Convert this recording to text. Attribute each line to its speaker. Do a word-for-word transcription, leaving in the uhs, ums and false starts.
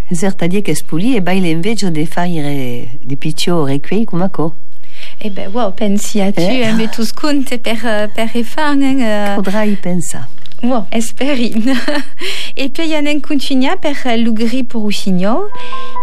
Speaker 1: Certadia che spuli e baile invece di fare di picciore qui come co.
Speaker 2: Eh ben, wow, pensi a tu, eh? Mais tous conte per, per efang. Uh...
Speaker 1: Potrai pensare.
Speaker 2: Wow, esperi. E poi il y a un continuia per l'ugri pour Roussigno.